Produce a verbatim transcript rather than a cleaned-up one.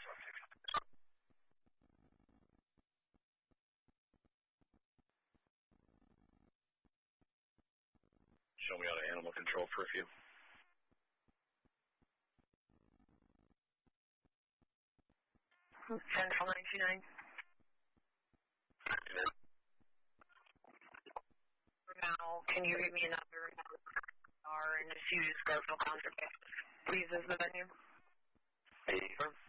Show me out of animal control for a few. Central ninety-nine. Now, can you read me another R and a Sue's Garfield concert? Please, is the venue. Hey,